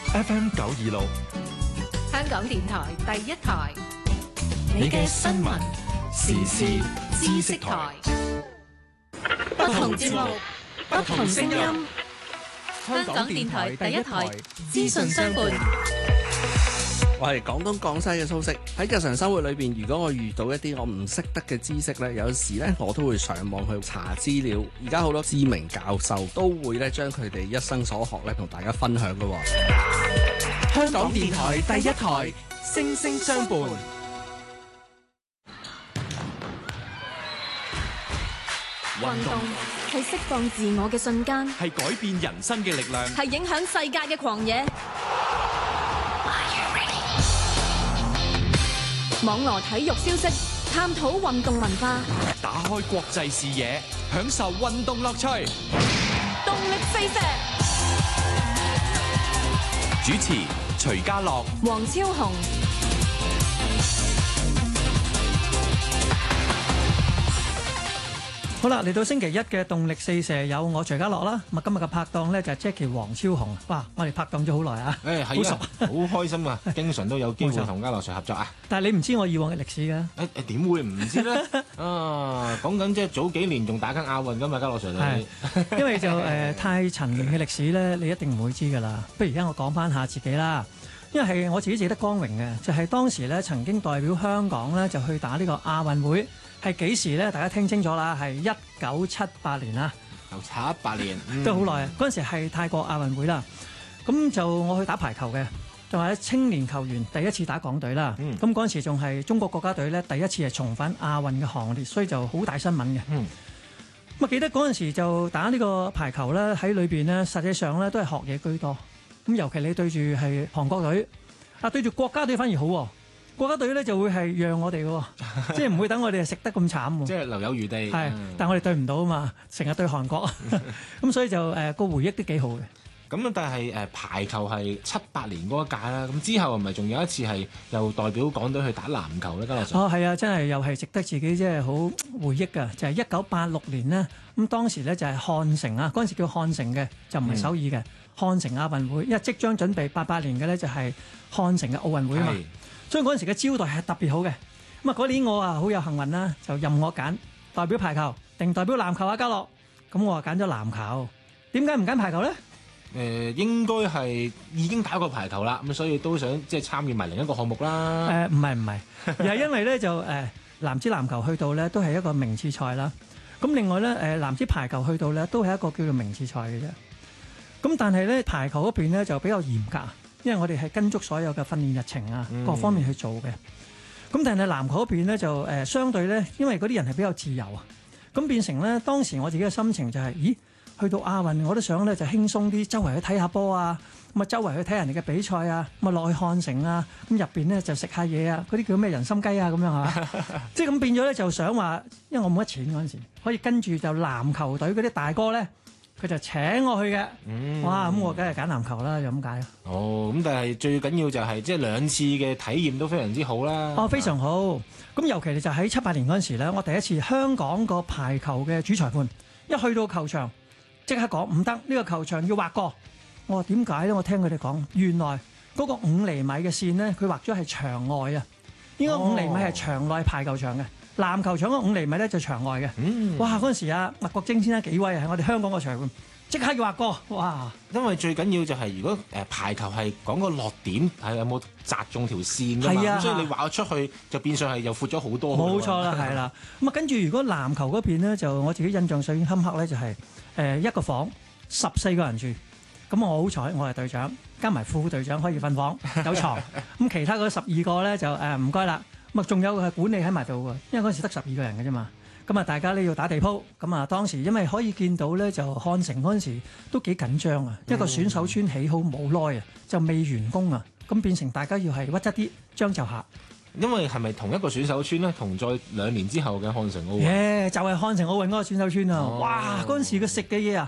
FM 926， 香港電台第一台， 你嘅新聞時事知識台， 不同節目，不同聲音。 香港電台第一台資訊相伴。 我係廣東廣西嘅蘇軾。喺日常生活裏邊，如果我遇到一啲我唔識得嘅知識呢，有時呢我都會上網去查資料。而家好多知名教授都會呢將佢哋一生所學呢同大家分享㗎喎。 香港電台第一台，聲聲相伴。 運動係釋放自我嘅瞬間， 係改變人生嘅力量， 係影響世界嘅狂野。網羅體育消息，探討運動文化， 打開國際視野，享受運動樂趣。 動力四射。 主持徐家樂、 黃超雄。 好啦，嚟到星期一嘅動力四射，有我徐家樂啦。咁啊，今日嘅拍檔咧就係 Jackie 黃超雄。哇，我哋拍檔咗好耐啊！ 係好熟， 好開心啊！經常都有機會同家樂 Sir 合作啊！ 但係你唔知我以往嘅歷史㗎？ 點會唔知咧？啊，講緊即係早幾年仲打緊亞運㗎嘛，家樂 Sir 你。 因為就太陳年嘅歷史咧，你一定唔會知㗎啦。不如而家我講翻下自己啦。因為係我自己記得光榮嘅，就係當時咧曾經代表香港咧就去打呢個亞運會。係幾時咧？大家聽清楚啦，係1978年啦。 78年， 都好耐啊！嗰陣時係泰國亞運會啦。咁就我去打排球嘅，就係青年球員第一次打港隊啦。咁嗰陣時仲係中國國家隊咧第一次係重返亞運嘅行列，所以就好大新聞嘅。咁啊記得嗰陣時就打呢個排球咧，喺裏邊咧實際上咧都係學嘢居多。咁尤其你對住係韓國隊，對住國家隊反而好喎。國家隊咧就會係讓我哋嘅，即係唔會等我哋食得咁慘。 即係留有餘地。 係，但係我哋對唔到啊嘛，成日對韓國，咁所以就個回憶都幾好嘅。 咁但係排球係78年嗰一屆啦，咁之後係咪仲有一次係又代表港隊去打籃球咧？家樂 Sir。 係啊，真係又係值得自己即係好回憶㗎，就係1986年呢。咁當時咧就係漢城啊，嗰陣時叫漢城嘅，就唔係首爾嘅漢城亞運會，因為即將準備88年嘅咧就係漢城嘅奧運會啊嘛。所以嗰陣時嘅招待係特別好嘅。咁啊嗰年我好有幸運啦，就任我揀代表排球定代表籃球啊，家樂。咁我揀咗籃球。點解唔揀排球咧？ 應該係已經打過排球啦，咁所以都想即係參與埋另一個項目啦。 唔係，而係因為咧就男子籃球去到咧都係一個名次賽啦。咁另外咧男子排球去到咧都係一個叫做名次賽嘅啫。咁但係咧排球嗰邊咧就比較嚴格。因為我哋係跟足所有嘅訓練日程啊，各方面去做嘅。咁但係籃球嗰邊咧就相對咧，因為嗰啲人係比較自由啊，咁變成咧當時我自己嘅心情就係，去到亞運我都想咧就輕鬆啲，周圍去睇下波啊，咁啊周圍去睇人哋嘅比賽啊，咁啊落去漢城啊，咁入邊咧就食下嘢啊，嗰啲叫咩人參雞啊咁樣係嘛，即係咁變咗咧就想話，因為我冇乜錢嗰陣時，可以跟住就籃球隊嗰啲大哥咧。佢就請我去嘅，哇！咁我梗係揀籃球啦，就咁解。 咁但係最緊要就係即係兩次嘅體驗都非常之好啦。 非常好。咁尤其就喺78年嗰陣時咧，我第一次香港個排球嘅主裁判一去到球場，即刻講唔得，呢個球場要劃過。我話點解咧？我聽佢哋講，原來嗰個5厘米嘅線咧，佢劃咗係場外啊，應該5厘米係場內排球場嘅。籃球場嗰5厘米咧就場外嘅，哇！嗰陣時啊，麥國晶先生幾威啊，係我哋香港個裁判，即刻要劃過，哇！ 因為最緊要就係如果排球係講個落點係有冇擲中條線㗎嘛，咁所以你劃咗出去就變相係又闊咗好多。 冇錯啦，係啦。咁啊，跟住如果籃球嗰邊咧，就我自己印象最深刻咧，就係一個房14個人住，咁我好彩，我係隊長，加埋副隊長可以瞓房有床，咁其他嗰12個咧就唔該啦。咁啊，仲有係管理喺埋度喎，因為嗰陣時得12個人嘅啫嘛。咁啊，大家呢要打地鋪。咁啊，當時因為可以見到咧，就漢城嗰陣時都幾緊張啊。一個選手村起好冇耐啊，就未完工啊，咁變成大家要係屈質啲，將就下。 因為係咪同一個選手村咧？同在2年之後嘅漢城奧運。 就係漢城奧運嗰個選手村啊！哇，嗰陣時佢食嘅嘢啊，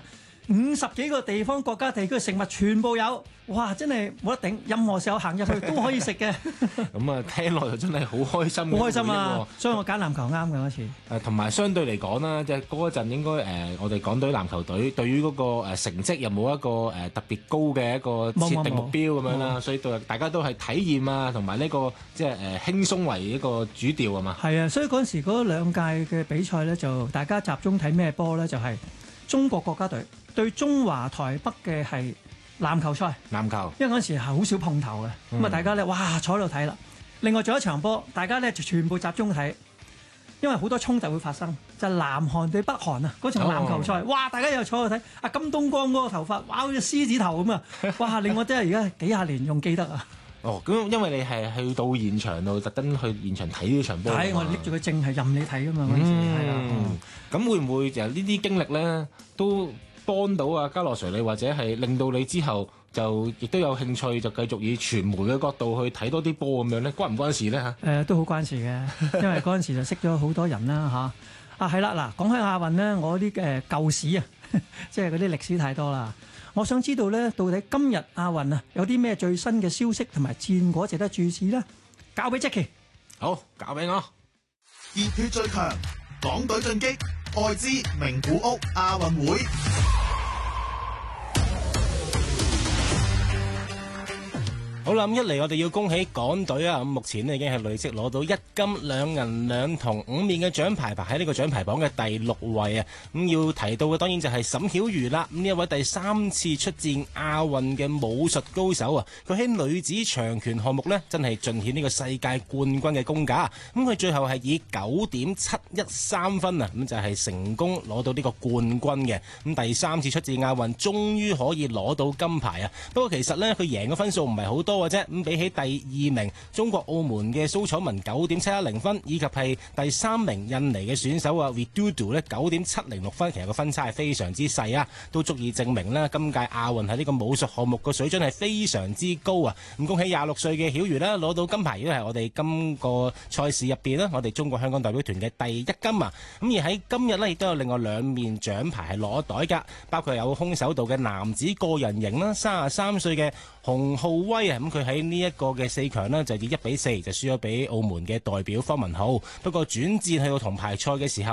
50幾個地方國家地區嘅食物全部有，哇！真係冇得頂，任何時候行入去都可以食嘅。 咁啊，聽落就真係好開心， 好開心啊！所以我揀籃球啱嘅嗰次。 同埋相對嚟講啦，即係嗰陣應該我哋港隊籃球隊對於嗰個成績有冇一個特別高嘅一個設定目標咁樣啦，所以大家都係體驗啊，同埋呢個即係輕鬆為一個主調啊嘛。係啊，所以嗰陣時嗰2屆嘅比賽咧，就大家集中睇咩波咧？就係中國國家隊對中華台北嘅係籃球賽。籃球，因為嗰陣時係好少碰頭嘅，咁啊大家咧哇坐喺度睇啦。另外仲有一場波，大家咧就全部集中睇，因為好多衝突會發生，就係南韓對北韓啊嗰場籃球賽。哇！大家又坐喺度睇，阿金東光嗰個頭髮，哇好似獅子頭咁啊！哇！令我真係而家幾廿年仲記得啊！ 咁因為你係去到現場度，特登去現場睇呢場波。睇我拎住個證係任你睇噶嘛嗰陣時，係啊。咁會唔會就呢啲經歷咧，都幫到啊嘉樂 Sir 你，或者係令到你之後就亦都有興趣就繼續以傳媒嘅角度去睇多啲波咁樣咧？關唔關事咧嚇？都好關事嘅，因為嗰陣時就識咗好多人啦嚇。係啦，嗱講起亞運咧，我啲舊史啊，即係嗰啲歷史太多啦。我想知道咧，到底今日亞運啊有啲咩最新嘅消息同埋戰果值得注視咧？交俾 Jackie。好，交俾我。 熱血最強，港隊進擊，愛知名古屋亞運會。 好啦，咁一嚟我哋要恭喜港隊啊！咁目前咧已經係累積攞到1金2銀2銅5面嘅獎牌，排喺呢個獎牌榜嘅第6位啊！咁要提到嘅當然就係沈曉瑜啦。咁呢一位第3次出戰亞運嘅武術高手啊，佢喺女子長拳項目呢，真係盡顯呢個世界冠軍嘅功架。咁佢最後係以9.713分啊，咁就係成功攞到呢個冠軍嘅。咁第3次出戰亞運，終於可以攞到金牌啊！不過其實呢，佢贏嘅分數唔係好多嘅啫，咁比起第2名中國澳門嘅蘇楚文9.710分，以及係第3名印尼嘅選手啊 Widodo 咧9.706分，其實個分差係非常之細啊，都足以證明咧今屆亞運喺呢個武術項目個水準係非常之高啊！咁恭喜26歲嘅曉瑜啦，攞到金牌，亦都係我哋今個賽事入邊咧，我哋中國香港代表團嘅第1金啊！咁而喺今日咧，亦都有另外2面獎牌係攞袋噶，包括有空手道嘅男子個人型啦，33歲嘅洪浩威啊，咁佢喺呢一個嘅4強呢，就以1-4就輸咗俾澳門嘅代表方文浩，不過轉戰去到銅牌賽嘅時候。